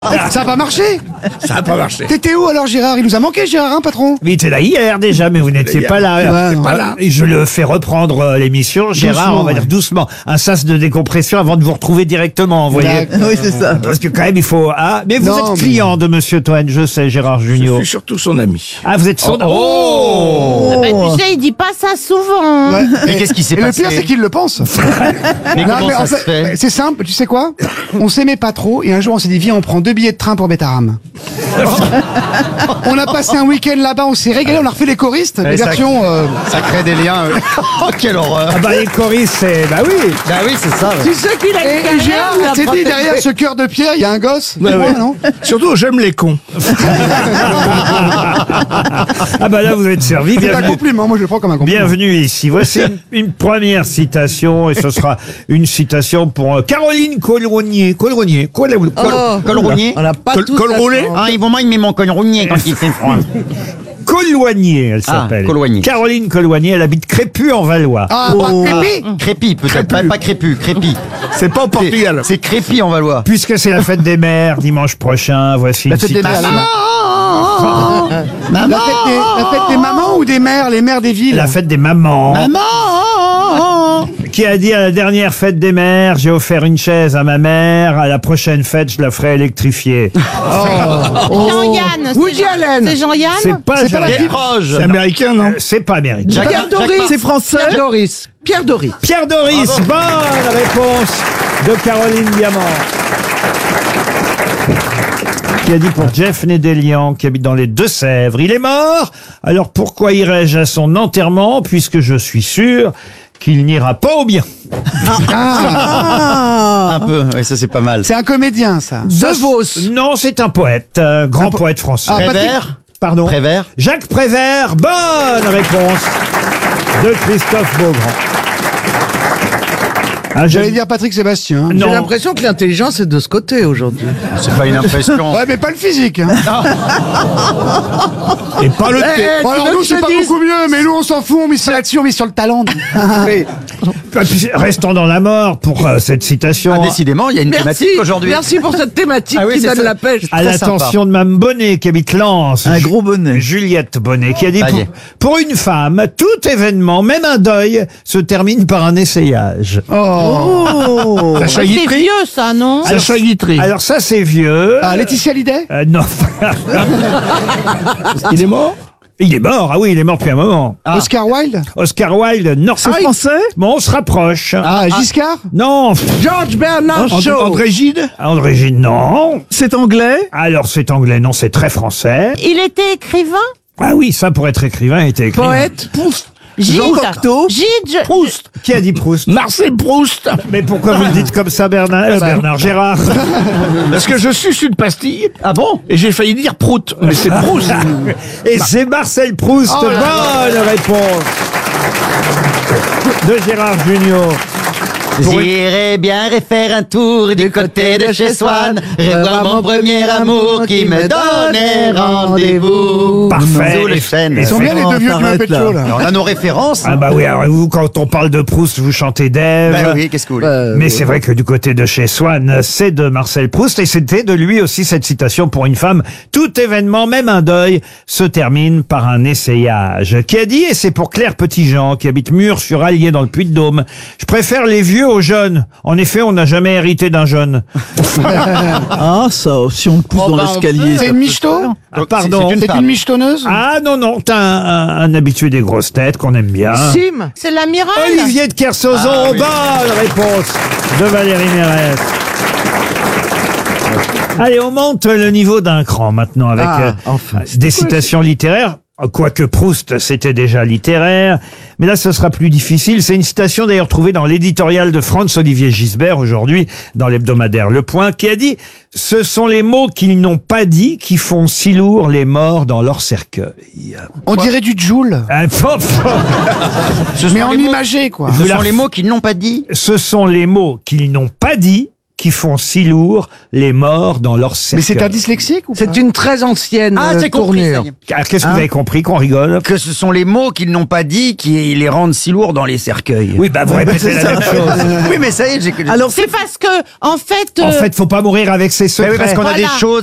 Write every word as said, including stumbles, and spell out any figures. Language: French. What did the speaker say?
Ça n'a pas marché. Ça n'a pas marché. T'étais où alors, Gérard? Il nous a manqué, Gérard, hein, patron? Il était là hier déjà, mais vous n'étiez pas là. Ouais, non. Pas là. Et je le fais reprendre euh, l'émission. Gérard, Doucement, on va dire ouais. doucement. Un sas de décompression avant de vous retrouver directement, vous voyez. D'accord. Oui, c'est ça. Parce que quand même, il faut... Ah, mais vous Non, êtes mais- client de Monsieur Toen, je sais, Gérard Je Junior. suis surtout son ami. Ah, vous êtes son... Oh. Bah, tu sais, il dit pas ça souvent. Ouais. Mais qu'est-ce qui s'est Et passé? le pire, c'est qu'il le pense. Mais Non, comment mais ça en se fait, fait? C'est simple, tu sais quoi? On s'aimait pas trop, et un jour on s'est dit, viens, on prend deux billets de train pour Bétarame. On a passé un week-end là-bas, on s'est régalé, on a refait les choristes, les ça- versions... euh, Ça crée des liens. euh. Oh, quelle horreur. Ah bah les choristes, c'est... Bah oui. Bah oui, c'est ça. ouais. Tu sais qu'il a Et, une et Gérard, carrière, t'es il a dit, pas derrière fait- ce cœur de pierre, il y a un gosse. Ouais, ouais. non Surtout, j'aime les cons. Ah bah là, vous êtes servi. C'est un Bienvenue. compliment, moi je le prends comme un compliment. Bienvenue ici. Voici une, une première citation, et ce sera une citation pour euh, Caroline Colronier. Colronier. Col, col, Col rougnier. On a pas Col, tout col ça. roulé. Ah, ils vont m'aimer mon col rougnier quand il fait froid. Colloigné, elle Ah, s'appelle. Colloigné. Caroline Colloigné, elle habite Crépus en Valois. Ah, pas crépi. Crépi, peut-être. Pas, pas crépu, crépi. C'est pas au Portugal. C'est crépi en Valois. Puisque c'est la fête des mères dimanche prochain, voici La une fête des mères, citation. la, la fête des, la fête des mamans ou des mères, les mères des villes? La fête des mamans. Maman. Qui a dit à la dernière fête des mères, j'ai offert une chaise à ma mère, à la prochaine fête, je la ferai électrifier. Jean-Yann. Woody c'est Jean- Allen. C'est Jean-Yann. C'est pas, C'est pas la Jean- fille- Proche. C'est américain, non? Euh, c'est pas américain. Jacques- Pierre Doris. Jacques- C'est français. Pierre Doris. Pierre Doris. Pierre Doris, bonne réponse de Caroline Diamant. Qui a dit pour Jeff Nédélian, qui habite dans les Deux-Sèvres, il est mort, alors pourquoi irais-je à son enterrement, puisque je suis sûr qu'il n'ira pas au bien. Ah, Un peu, oui, ça c'est pas mal. c'est un comédien, ça. De Vos. Non, c'est un poète, un grand po- poète français. Ah, Patrick- Prévert. Pardon. Prévert. Jacques Prévert, bonne réponse de Christophe Beaugrand. Ah, J'allais j'aime- dire Patrick Sébastien. Non. J'ai l'impression que l'intelligence est de ce côté aujourd'hui. C'est pas une impression. Ouais, mais pas le physique. Hein. Et pas le thé. Bon, alors nous, c'est pas beaucoup mieux, mais nous, on s'en fout, on mise là-dessus, on mise sur le talent. Ah, puis, Restons dans la mort pour euh, cette citation. Ah, décidément, il y a une Merci thématique aujourd'hui. Merci pour cette thématique Ah oui, qui c'est donne ça. la pêche. À Très l'attention de Mme Bonnet qui habite Lens. Un gros bonnet. Juliette Bonnet qui a dit Ça y pour, est. pour une femme, tout événement, même un deuil, se termine par un essayage. Oh. Sacha C'est Guitry. vieux, ça, non? Sacha Guitry. Alors ça c'est vieux. Ah, Laetitia Hallyday? Euh, non. Il est mort? Il est mort, ah oui, il est mort depuis un moment. Oscar Wilde? Oscar Wilde, non. C'est français? Bon, on se rapproche. Ah, Giscard? Non. George Bernard And- Shaw. André Gide? André Gide, non. C'est anglais. Alors c'est anglais, non, c'est très français. Il était écrivain? Ah oui, ça pour être écrivain, il était écrivain. Poète. Proust. Gide. Jean Cocteau. Gide. je- Proust. Qui a dit Proust? Marcel Proust. Mais pourquoi vous le dites comme ça, Bernard, euh, Bernard Gérard? Parce que je suce une pastille. Ah bon? Et j'ai failli dire Prout. Mais c'est Proust. Et c'est Marcel Proust. Oh là Bonne réponse de Gérard Junior. Pour une- J'irai bien refaire un tour du côté de chez Swann, revoir mon premier amour qui me donnait rendez-vous. Parfait. Sous les chênes. Ils Ils sont bien les deux vieux du t'arrêtes, Muppet Show, là. On a nos références. Ah bah oui, alors vous, quand on parle de Proust, vous chantez d'Ève. Bah oui, qu'est-ce que vous voulez? Euh, Mais c'est vrai que du côté de chez Swann, c'est de Marcel Proust, et c'était de lui aussi cette citation pour une femme. Tout événement, même un deuil, se termine par un essayage. Qui a dit, et c'est pour Claire Petitjean, qui habite Murs-sur-Allier dans le Puy-de-Dôme, je préfère les vieux aux jeunes. En effet, on n'a jamais hérité d'un jeune. Ah, ça, si on le pousse Oh, dans bah, on l'escalier. C'est une michto? Ah, pardon. c'est une C'est femme. une michetonneuse? Ah non, non, t'as un, un, un habitué des grosses têtes qu'on aime bien. Sim. C'est l'amiral? Olivier de Kersauzon, Ah, oui. bonne réponse de Valérie Mérès. Allez, on monte le niveau d'un cran maintenant avec Ah, euh, enfin. des citations littéraires. Quoique Proust, c'était déjà littéraire. Mais là, ce sera plus difficile. C'est une citation d'ailleurs trouvée dans l'éditorial de Franz-Olivier Gisbert, aujourd'hui, dans l'hebdomadaire Le Point, qui a dit « Ce sont les mots qu'ils n'ont pas dit qui font si lourd les morts dans leur cercueil. On dirait du Joule. » Ah, pop, pop. Ce sont Mais en les mots- imagé, quoi. Ce Vous sont la- les mots qu'ils n'ont pas dit. Ce sont les mots qu'ils n'ont pas dit qui font si lourd les morts dans leur cercueil. Mais c'est un dyslexique ou pas? C'est une très ancienne Ah, euh, j'ai compris, ça tournure. y est. Ah, qu'est-ce que Hein vous avez compris qu'on rigole? Que ce sont les mots qu'ils n'ont pas dit qui les rendent si lourds dans les cercueils. Oui, bah vous répétez la même chose. Oui, mais ça y est, j'ai que... Alors, C'est parce que, en fait... En euh, fait, faut pas mourir avec ses Mais secrets. oui, parce qu'on a Voilà. des choses